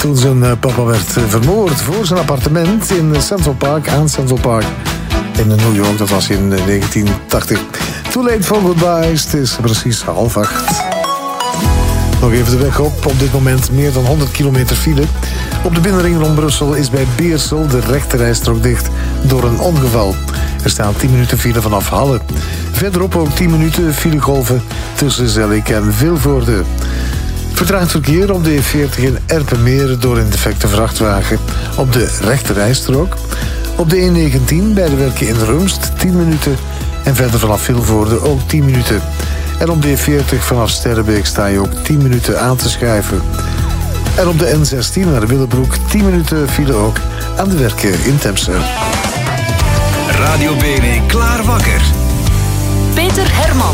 toen zijn papa werd vermoord voor zijn appartement in Central Park, aan Central Park in New York. Dat was in 1980. Too late for goodbyes. Het is precies 7:30. Nog even de weg op. Op dit moment meer dan 100 kilometer file. Op de binnenring rond Brussel is bij Beersel de rechterrijstrook dicht door een ongeval. Er staan 10 minuten file vanaf Halle. Verderop ook 10 minuten filegolven tussen Zellik en Vilvoorde. Vertraagd verkeer op de E40 in Erpenmeren door een defecte vrachtwagen op de rechterrijstrook. Op de E19 bij de werken in Rumst 10 minuten. En verder vanaf Vilvoorde ook 10 minuten. En op de E40 vanaf Sterrenbeek sta je ook 10 minuten aan te schuiven. En op de N16 naar Willebroek 10 minuten file ook aan de werken in Temse. Radio Bene klaar wakker. Peter Hermans.